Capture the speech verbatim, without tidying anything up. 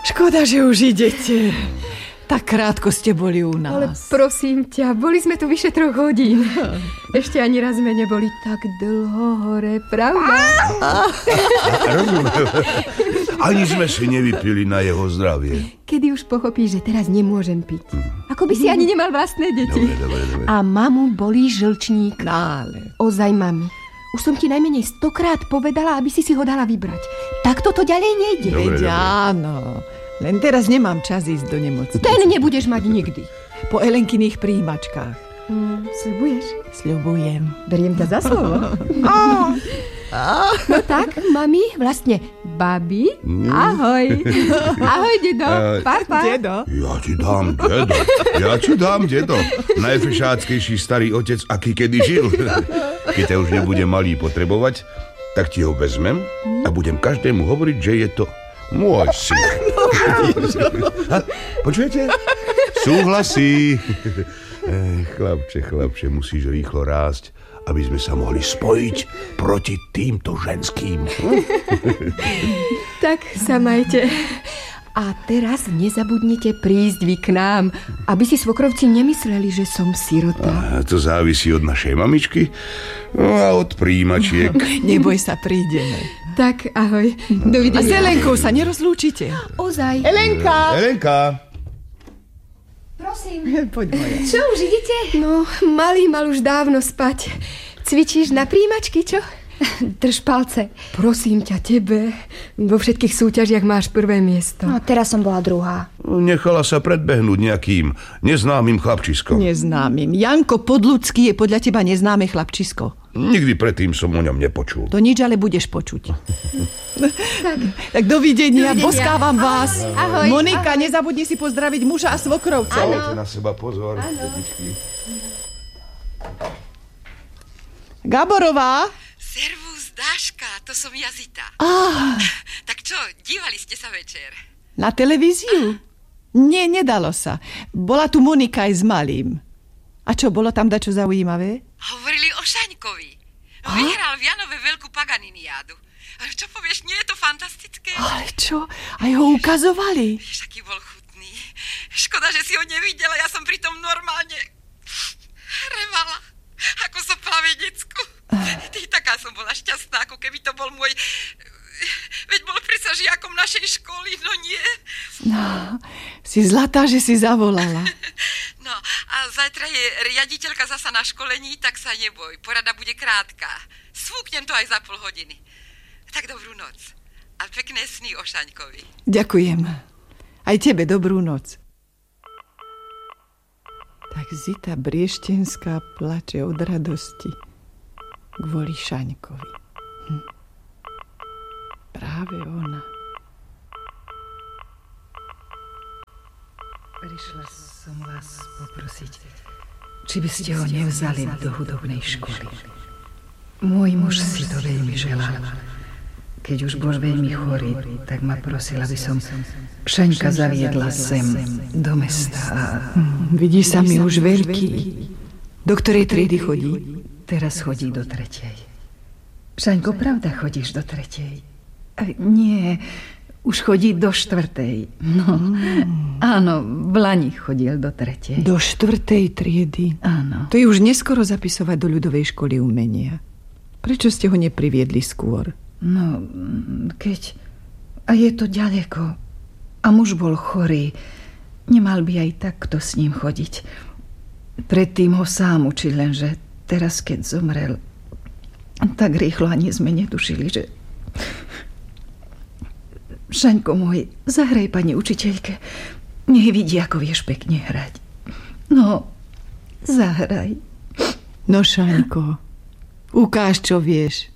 Škoda, že už idete. Tak krátko ste boli u nás. Ale prosím ťa, boli sme tu vyše troch hodín. Ešte ani raz sme neboli tak dlho hore, pravda? Rozumiem. Ani sme si nevypili na jeho zdravie. Kedy už pochopíš, že teraz nemôžem piť. Ako by si ani nemal vlastné deti. Dobre, dobre, dobre. A mamu bolí žlčník. Nále. Ozaj, mami. Už som ti najmenej stokrát povedala, aby si si ho dala vybrať. Tak toto ďalej nejde. Dobre, Veď áno. Len teraz nemám čas ísť do nemocnice. Ten nebudeš mať nikdy. Po Elenkyných príjimačkách. Mm, sľubuješ? Sľubujem. Beriem ťa za slovo. No tak, mami, vlastne babi, ahoj. Ahoj, dedo, papa. Dedo. Ja ti dám, dedo. Ja ti dám, dedo. Najfešáckejší starý otec, aký kedy žil. Keď ťa už nebude malý potrebovať, tak ti ho vezmem a budem každému hovoriť, že je to môj syn. A, počujete? Súhlasí. Ech, chlapče, chlapče, musíš rýchlo rásť, aby sme sa mohli spojiť proti týmto ženským. Tak sa majte. A teraz nezabudnite prísť vy k nám, aby si svokrovci nemysleli, že som sirota. A to závisí od našej mamičky a od príjimačiek. Neboj sa, prídeme. Tak, ahoj. A s Dovidenia. Elenkou sa nerozlúčite. Ozaj. Elenka! Elenka! Prosím. Poď moja. Čo, už idete? No, malý mal už dávno spať. Cvičíš na príjimačky, čo? Drž palce. Prosím ťa, tebe. Vo všetkých súťažiach máš prvé miesto. No, teraz som bola druhá. Nechala sa predbehnúť nejakým neznámym chlapčiskom. Neznámym. Janko Podľudský je podľa teba neznáme chlapčisko. Nikdy predtým som o ňom nepočul. To nič, ale budeš počuť. tak. tak dovidenia, Dovidenia. boskávam vás. Ahoj, Monika, ahoj. nezabudni si pozdraviť muža a svokrovcov. Dajte na seba pozor, detičky. Gaborová? Servus, Dáška, to som ja Zita. Ah, Tak čo, dívali ste sa večer? na televíziu? Nie, nedalo sa. Bola tu Monika aj s malým. A čo, bolo tam dačo zaujímavé? Hovorili o Šaňkovi. Vyhral v Janove veľkú Paganiniádu. Čo povieš, nie je to fantastické? Ale čo? Aj ho ukazovali. Vieš, aký bol chutný. Škoda, že si ho nevidela, ja som pritom normálne revala, ako so plavedecku. Ty, taká som bola šťastná, ako keby to bol môj... Veď bol predsa žiakom našej školy, no nie? No, si zlatá, že si zavolala. No, a zajtra je riaditeľka zasa na školení, tak sa neboj, porada bude krátka. Sfúknem to aj za pol hodiny. Tak dobrú noc. A pekné sny o Šaňkovi. Ďakujem. Aj tebe dobrú noc. Tak Zita Brieštenská plače od radosti kvôli Šaňkovi. Hm. Práve ona. Prišla som vás poprosiť, či by ste ho nevzali do hudobnej školy. Môj muž si to veľmi želal. Keď už bol veľmi chorý, tak ma prosil, aby som Šaňka zaviedla sem, do mesta. A... Vidí sa mi už veľký. Do ktorej triedy chodí? Teraz chodí do tretej. Šaňko, pravda chodíš do tretej? E, nie, už chodí do štvrtej. No, mm. áno, v Lani chodil do tretej. Do štvrtej triedy? Áno. To je už neskoro zapisovať do ľudovej školy umenia. Prečo ste ho nepriviedli skôr? No, keď... A je to ďaleko. A muž bol chorý. Nemal by aj takto s ním chodiť. Predtým ho sám učil, lenže teraz, keď zomrel, tak rýchlo ani sme netušili, že... Šaňko môj, zahraj pani učiteľke. Nech vidí, ako vieš pekne hrať. No, zahraj. No, Šaňko, ukáž, čo vieš.